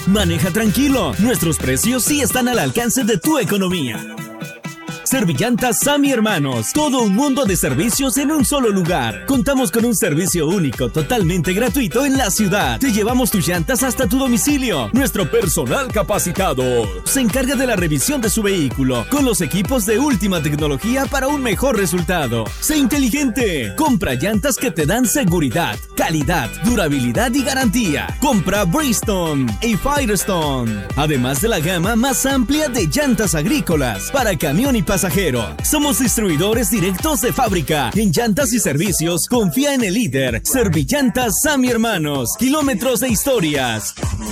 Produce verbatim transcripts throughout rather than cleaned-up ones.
Maneja tranquilo, nuestros precios sí están al alcance de tu economía. Servillantas Sammy Hermanos, todo un mundo de servicios en un solo lugar. Contamos con un servicio único, totalmente gratuito en la ciudad. Te llevamos tus llantas hasta tu domicilio. Nuestro personal capacitado se encarga de la revisión de su vehículo con los equipos de última tecnología para un mejor resultado. Sé inteligente. Compra llantas que te dan seguridad, calidad, durabilidad y garantía. Compra Bridgestone y Firestone, además de la gama más amplia de llantas agrícolas para camión y pasajero. Somos distribuidores directos de fábrica. En llantas y servicios, confía en el líder. Servillantas Sammy Hermanos. Kilómetros de historias.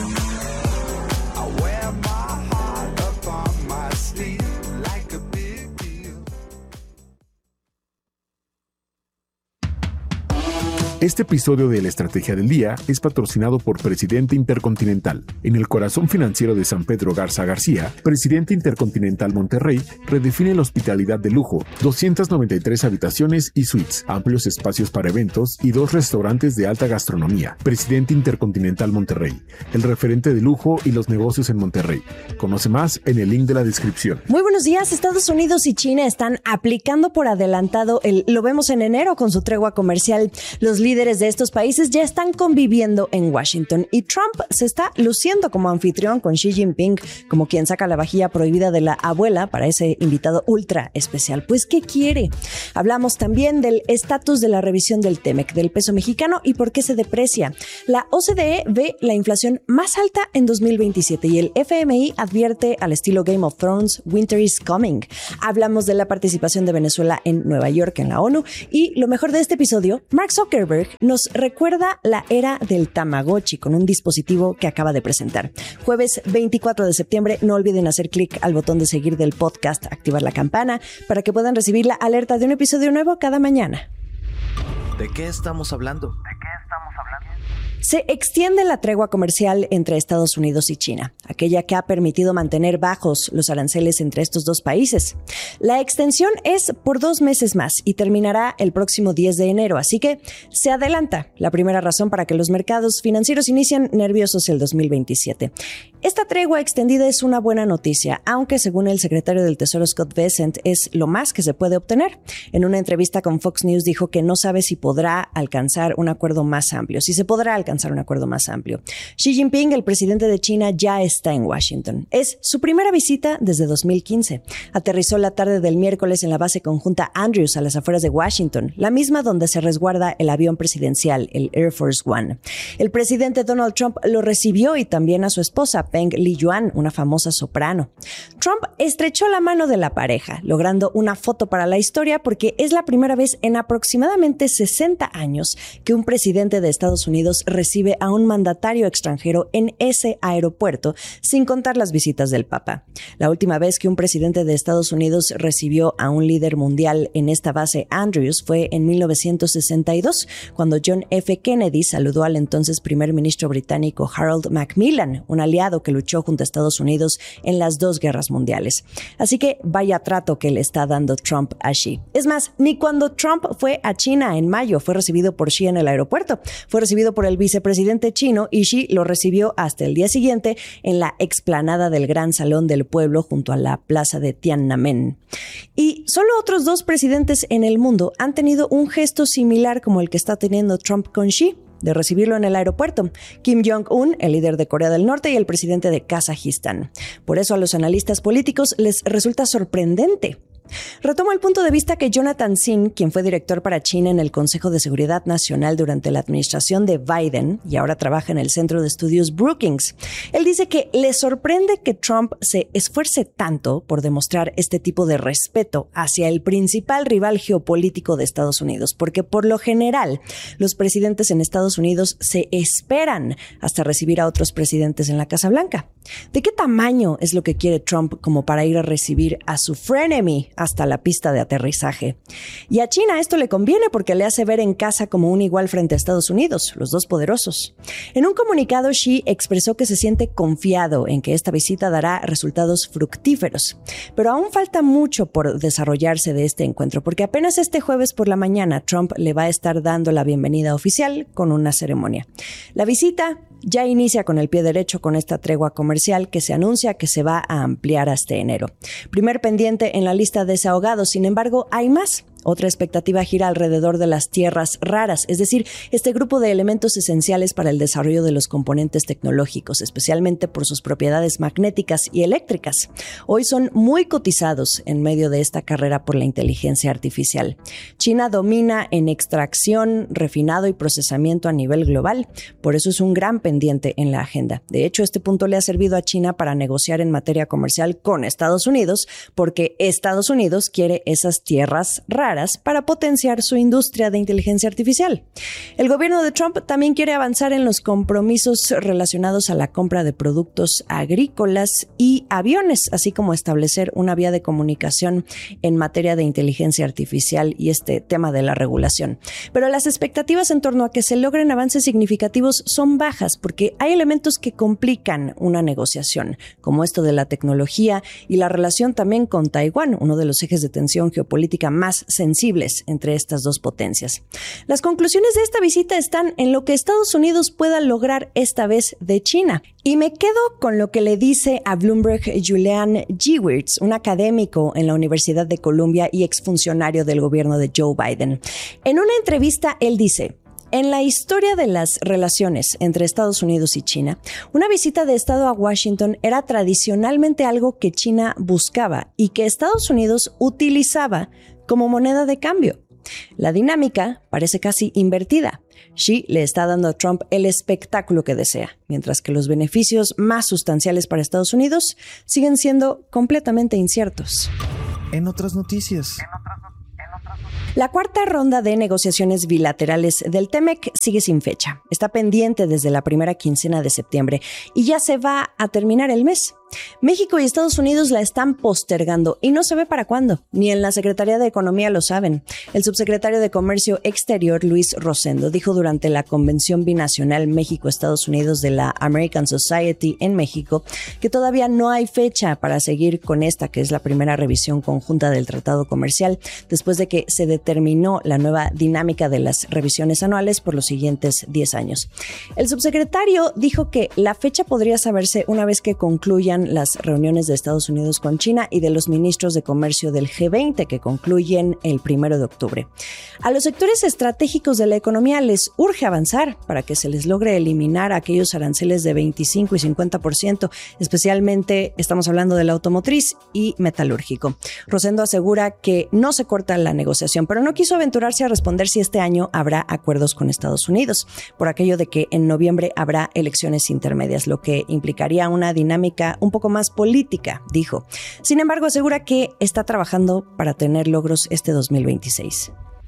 Este episodio de La Estrategia del Día es patrocinado por Presidente Intercontinental. En el corazón financiero de San Pedro Garza García, Presidente Intercontinental Monterrey redefine la hospitalidad de lujo, doscientas noventa y tres habitaciones y suites, amplios espacios para eventos y dos restaurantes de alta gastronomía. Presidente Intercontinental Monterrey, el referente de lujo y los negocios en Monterrey. Conoce más en el link de la descripción. Muy buenos días. Estados Unidos y China están aplicando por adelantado el lo vemos en enero con su tregua comercial. Los líderes de estos países ya están conviviendo en Washington y Trump se está luciendo como anfitrión con Xi Jinping como quien saca la vajilla prohibida de la abuela para ese invitado ultra especial. Pues, ¿qué quiere? Hablamos también del estatus de la revisión del Temec, del peso mexicano y por qué se deprecia. La O C D E ve la inflación más alta en dos mil veintisiete y el F M I advierte al estilo Game of Thrones, Winter is coming. Hablamos de la participación de Venezuela en Nueva York en la ONU y lo mejor de este episodio, Mark Zuckerberg nos recuerda la era del Tamagotchi con un dispositivo que acaba de presentar. Jueves veinticuatro de septiembre, no olviden hacer clic al botón de seguir del podcast, activar la campana para que puedan recibir la alerta de un episodio nuevo cada mañana. ¿De qué estamos hablando? ¿De qué estamos hablando? Se extiende la tregua comercial entre Estados Unidos y China, aquella que ha permitido mantener bajos los aranceles entre estos dos países. La extensión es por dos meses más y terminará el próximo diez de enero, así que se adelanta la primera razón para que los mercados financieros inicien nerviosos el dos mil veintisiete. Esta tregua extendida es una buena noticia, aunque según el secretario del Tesoro Scott Bessent es lo más que se puede obtener. En una entrevista con Fox News dijo que no sabe si podrá alcanzar un acuerdo más amplio, si se podrá alcanzar un acuerdo más amplio. Xi Jinping, el presidente de China, ya está en Washington. Es su primera visita desde dos mil quince. Aterrizó la tarde del miércoles en la base conjunta Andrews a las afueras de Washington, la misma donde se resguarda el avión presidencial, el Air Force One. El presidente Donald Trump lo recibió y también a su esposa, Peng Liyuan, una famosa soprano. Trump estrechó la mano de la pareja, logrando una foto para la historia porque es la primera vez en aproximadamente sesenta años que un presidente de Estados Unidos recibe a un mandatario extranjero en ese aeropuerto, sin contar las visitas del Papa. La última vez que un presidente de Estados Unidos recibió a un líder mundial en esta base Andrews fue en mil novecientos sesenta y dos, cuando John F. Kennedy saludó al entonces primer ministro británico Harold Macmillan, un aliado que luchó junto a Estados Unidos en las dos guerras mundiales. Así que vaya trato que le está dando Trump a Xi. Es más, ni cuando Trump fue a China en mayo fue recibido por Xi en el aeropuerto. Fue recibido por el vicepresidente chino y Xi lo recibió hasta el día siguiente en la explanada del Gran Salón del Pueblo junto a la plaza de Tiananmen. Y solo otros dos presidentes en el mundo han tenido un gesto similar como el que está teniendo Trump con Xi, de recibirlo en el aeropuerto: Kim Jong-un, el líder de Corea del Norte, y el presidente de Kazajistán. Por eso a los analistas políticos les resulta sorprendente. Retomo el punto de vista que Jonathan Singh, quien fue director para China en el Consejo de Seguridad Nacional durante la administración de Biden y ahora trabaja en el Centro de Estudios Brookings. Él dice que le sorprende que Trump se esfuerce tanto por demostrar este tipo de respeto hacia el principal rival geopolítico de Estados Unidos, porque por lo general los presidentes en Estados Unidos se esperan hasta recibir a otros presidentes en la Casa Blanca. ¿De qué tamaño es lo que quiere Trump como para ir a recibir a su frenemy hasta la pista de aterrizaje? Y a China esto le conviene porque le hace ver en casa como un igual frente a Estados Unidos, los dos poderosos. En un comunicado, Xi expresó que se siente confiado en que esta visita dará resultados fructíferos. Pero aún falta mucho por desarrollarse de este encuentro, porque apenas este jueves por la mañana Trump le va a estar dando la bienvenida oficial con una ceremonia. La visita ya inicia con el pie derecho con esta tregua comercial que se anuncia que se va a ampliar hasta enero. Primer pendiente en la lista de desahogados, sin embargo, hay más. Otra expectativa gira alrededor de las tierras raras, es decir, este grupo de elementos esenciales para el desarrollo de los componentes tecnológicos, especialmente por sus propiedades magnéticas y eléctricas. Hoy son muy cotizados en medio de esta carrera por la inteligencia artificial. China domina en extracción, refinado y procesamiento a nivel global, por eso es un gran pendiente en la agenda. De hecho, este punto le ha servido a China para negociar en materia comercial con Estados Unidos, porque Estados Unidos quiere esas tierras raras para potenciar su industria de inteligencia artificial. El gobierno de Trump también quiere avanzar en los compromisos relacionados a la compra de productos agrícolas y aviones, así como establecer una vía de comunicación en materia de inteligencia artificial y este tema de la regulación. Pero las expectativas en torno a que se logren avances significativos son bajas porque hay elementos que complican una negociación, como esto de la tecnología y la relación también con Taiwán, uno de los ejes de tensión geopolítica más sensibles sensibles entre estas dos potencias. Las conclusiones de esta visita están en lo que Estados Unidos pueda lograr esta vez de China. Y me quedo con lo que le dice a Bloomberg Julian Gewirtz, un académico en la Universidad de Columbia y exfuncionario del gobierno de Joe Biden. En una entrevista, él dice: en la historia de las relaciones entre Estados Unidos y China, una visita de Estado a Washington era tradicionalmente algo que China buscaba y que Estados Unidos utilizaba como moneda de cambio. La dinámica parece casi invertida. Xi le está dando a Trump el espectáculo que desea, mientras que los beneficios más sustanciales para Estados Unidos siguen siendo completamente inciertos. En otras noticias. La cuarta ronda de negociaciones bilaterales del TEMEC sigue sin fecha. Está pendiente desde la primera quincena de septiembre y ya se va a terminar el mes. México y Estados Unidos la están postergando y no se ve para cuándo. Ni en la Secretaría de Economía lo saben. El subsecretario de Comercio Exterior, Luis Rosendo, dijo durante la convención binacional México-Estados Unidos de la American Society en México que todavía no hay fecha para seguir con esta, que es la primera revisión conjunta del Tratado Comercial, después de que se determinó la nueva dinámica de las revisiones anuales por los siguientes diez años. El subsecretario dijo que la fecha podría saberse una vez que concluyan las reuniones de Estados Unidos con China y de los ministros de comercio del G veinte que concluyen el primero de octubre. A los sectores estratégicos de la economía les urge avanzar para que se les logre eliminar aquellos aranceles de veinticinco y cincuenta por ciento, especialmente estamos hablando del automotriz y metalúrgico. Rosendo asegura que no se corta la negociación, pero no quiso aventurarse a responder si este año habrá acuerdos con Estados Unidos, por aquello de que en noviembre habrá elecciones intermedias, lo que implicaría una dinámica un poco más política, dijo. Sin embargo, asegura que está trabajando para tener logros este dos mil veintiséis.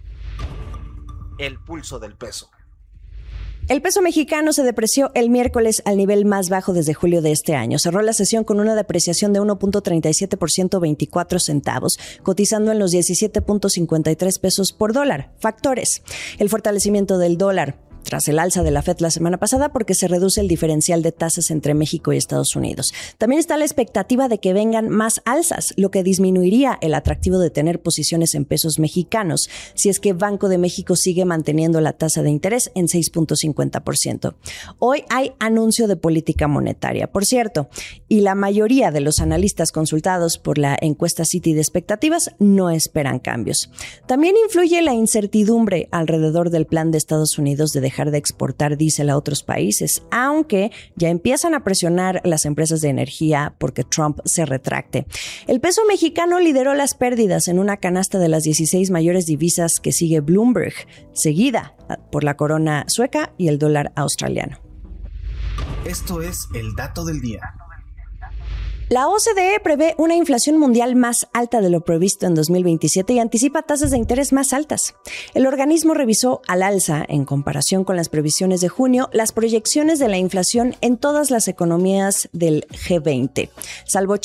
El pulso del peso. El peso mexicano se depreció el miércoles al nivel más bajo desde julio de este año. Cerró la sesión con una depreciación de uno punto treinta y siete por ciento, veinticuatro centavos, cotizando en los diecisiete punto cincuenta y tres pesos por dólar. Factores: el fortalecimiento del dólar tras el alza de la Fed la semana pasada porque se reduce el diferencial de tasas entre México y Estados Unidos. También está la expectativa de que vengan más alzas, lo que disminuiría el atractivo de tener posiciones en pesos mexicanos si es que Banco de México sigue manteniendo la tasa de interés en seis punto cincuenta por ciento. Hoy hay anuncio de política monetaria, por cierto, y la mayoría de los analistas consultados por la encuesta Citi de expectativas no esperan cambios. También influye la incertidumbre alrededor del plan de Estados Unidos de dejar de exportar diésel a otros países, aunque ya empiezan a presionar las empresas de energía porque Trump se retracte. El peso mexicano lideró las pérdidas en una canasta de las dieciséis mayores divisas que sigue Bloomberg, seguida por la corona sueca y el dólar australiano. Esto es el dato del día. La O C D E prevé una inflación mundial más alta de lo previsto en dos mil veintisiete y anticipa tasas de interés más altas. El organismo revisó al alza, en comparación con las previsiones de junio, las proyecciones de la inflación en todas las economías del G veinte, salvo China,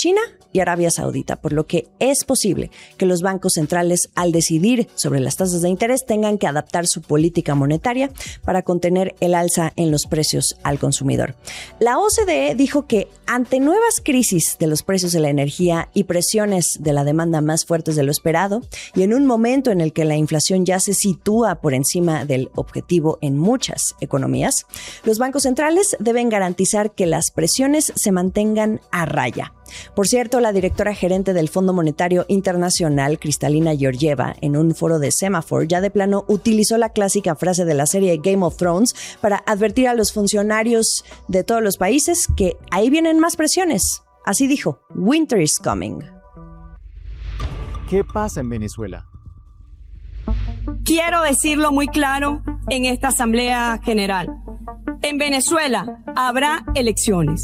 y Arabia Saudita, por lo que es posible que los bancos centrales, al decidir sobre las tasas de interés, tengan que adaptar su política monetaria para contener el alza en los precios al consumidor. La O C D E dijo que ante nuevas crisis de los precios de la energía y presiones de la demanda más fuertes de lo esperado, y en un momento en el que la inflación ya se sitúa por encima del objetivo en muchas economías, los bancos centrales deben garantizar que las presiones se mantengan a raya. Por cierto, la directora gerente del Fondo Monetario Internacional, Kristalina Georgieva, en un foro de Semafor, ya de plano utilizó la clásica frase de la serie Game of Thrones para advertir a los funcionarios de todos los países que ahí vienen más presiones. Así dijo: "Winter is coming". ¿Qué pasa en Venezuela? Quiero decirlo muy claro en esta Asamblea General. En Venezuela habrá elecciones.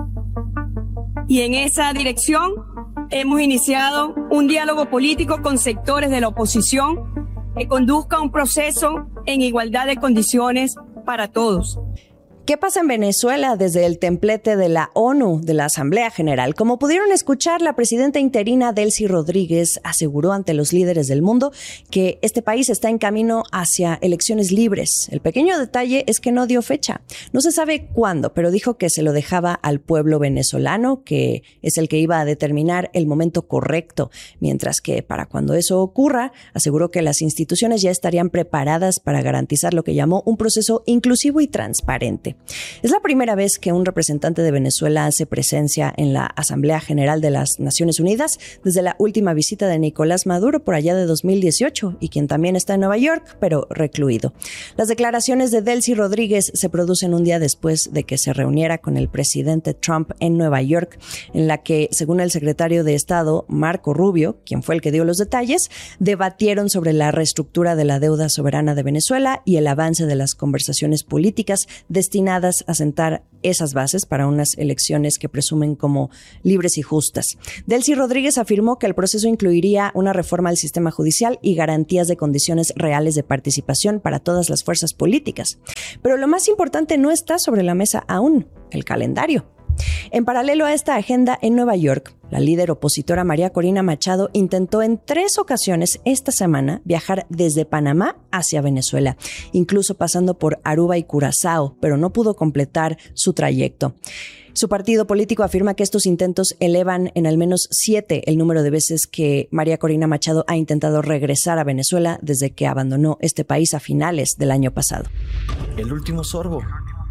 Y en esa dirección hemos iniciado un diálogo político con sectores de la oposición que conduzca a un proceso en igualdad de condiciones para todos. ¿Qué pasa en Venezuela desde el templete de la ONU, de la Asamblea General? Como pudieron escuchar, la presidenta interina Delcy Rodríguez aseguró ante los líderes del mundo que este país está en camino hacia elecciones libres. El pequeño detalle es que no dio fecha. No se sabe cuándo, pero dijo que se lo dejaba al pueblo venezolano, que es el que iba a determinar el momento correcto, mientras que para cuando eso ocurra, aseguró que las instituciones ya estarían preparadas para garantizar lo que llamó un proceso inclusivo y transparente. Es la primera vez que un representante de Venezuela hace presencia en la Asamblea General de las Naciones Unidas desde la última visita de Nicolás Maduro por allá de dos mil dieciocho, y quien también está en Nueva York, pero recluido. Las declaraciones de Delcy Rodríguez se producen un día después de que se reuniera con el presidente Trump en Nueva York, en la que, según el secretario de Estado, Marco Rubio, quien fue el que dio los detalles, debatieron sobre la reestructura de la deuda soberana de Venezuela y el avance de las conversaciones políticas destinadas a sentar esas bases para unas elecciones que presumen como libres y justas. Delcy Rodríguez afirmó que el proceso incluiría una reforma al sistema judicial y garantías de condiciones reales de participación para todas las fuerzas políticas. Pero lo más importante no está sobre la mesa aún: el calendario. En paralelo a esta agenda, en Nueva York, la líder opositora María Corina Machado intentó en tres ocasiones esta semana viajar desde Panamá hacia Venezuela, incluso pasando por Aruba y Curazao, pero no pudo completar su trayecto. Su partido político afirma que estos intentos elevan en al menos siete el número de veces que María Corina Machado ha intentado regresar a Venezuela desde que abandonó este país a finales del año pasado. El último sorbo.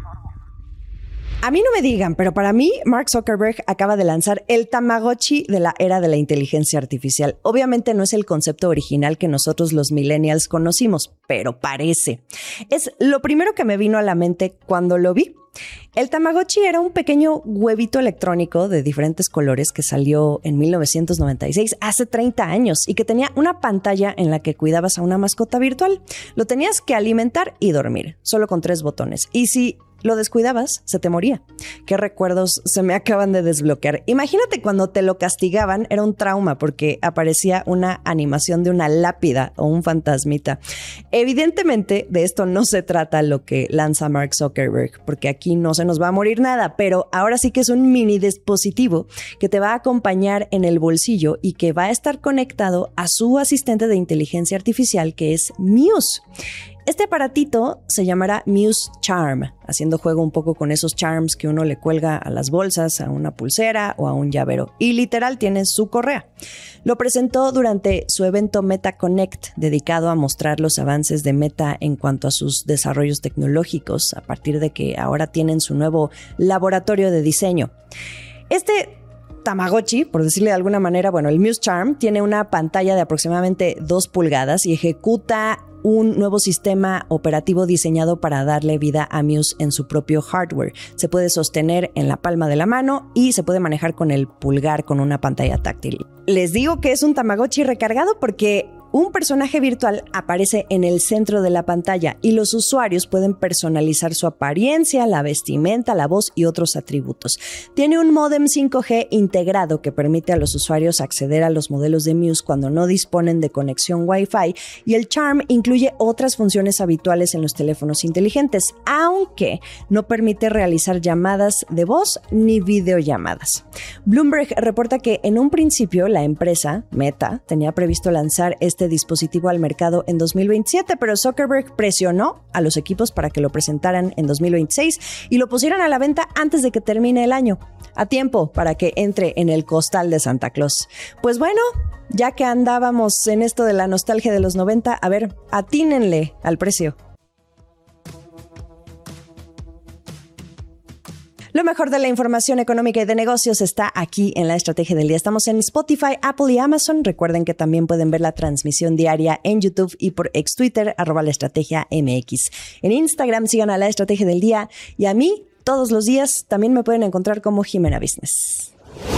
A mí no me digan, pero para mí Mark Zuckerberg acaba de lanzar el Tamagotchi de la era de la inteligencia artificial. Obviamente no es el concepto original que nosotros los millennials conocimos, pero parece. Es lo primero que me vino a la mente cuando lo vi. El Tamagotchi era un pequeño huevito electrónico de diferentes colores que salió en mil novecientos noventa y seis, hace treinta años, y que tenía una pantalla en la que cuidabas a una mascota virtual. Lo tenías que alimentar y dormir, solo con tres botones. Y si lo descuidabas, se te moría. ¿Qué recuerdos se me acaban de desbloquear? Imagínate cuando te lo castigaban, era un trauma porque aparecía una animación de una lápida o un fantasmita. Evidentemente, de esto no se trata lo que lanza Mark Zuckerberg, porque aquí no se nos va a morir nada, pero ahora sí que es un mini dispositivo que te va a acompañar en el bolsillo y que va a estar conectado a su asistente de inteligencia artificial, que es Muse. Este aparatito se llamará Muse Charm, haciendo juego un poco con esos charms que uno le cuelga a las bolsas, a una pulsera o a un llavero. Y literal tiene su correa. Lo presentó durante su evento Meta Connect, dedicado a mostrar los avances de Meta en cuanto a sus desarrollos tecnológicos, a partir de que ahora tienen su nuevo laboratorio de diseño. Este Tamagotchi, por decirle de alguna manera, bueno, el Muse Charm tiene una pantalla de aproximadamente dos pulgadas y ejecuta un nuevo sistema operativo diseñado para darle vida a Muse en su propio hardware. Se puede sostener en la palma de la mano y se puede manejar con el pulgar con una pantalla táctil. Les digo que es un Tamagotchi recargado porque Un personaje virtual aparece en el centro de la pantalla y los usuarios pueden personalizar su apariencia, la vestimenta, la voz y otros atributos. Tiene un módem cinco G integrado que permite a los usuarios acceder a los modelos de Muse cuando no disponen de conexión Wi-Fi, y el Charm incluye otras funciones habituales en los teléfonos inteligentes, aunque no permite realizar llamadas de voz ni videollamadas. Bloomberg reporta que en un principio la empresa, Meta, tenía previsto lanzar este dispositivo al mercado en dos mil veintisiete, pero Zuckerberg presionó a los equipos para que lo presentaran en dos mil veintiséis y lo pusieran a la venta antes de que termine el año, a tiempo para que entre en el costal de Santa Claus. Pues bueno, ya que andábamos en esto de la nostalgia de los noventa, a ver, atínenle al precio. Lo mejor de la información económica y de negocios está aquí en La Estrategia del Día. Estamos en Spotify, Apple y Amazon. Recuerden que también pueden ver la transmisión diaria en YouTube y por ex Twitter, arroba La Estrategia M X. En Instagram sigan a La Estrategia del Día y a mí todos los días también me pueden encontrar como Jimena Business.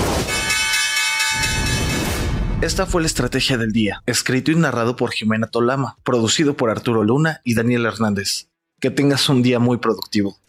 Esta fue La Estrategia del Día, escrito y narrado por Jimena Tolama, producido por Arturo Luna y Daniel Hernández. Que tengas un día muy productivo.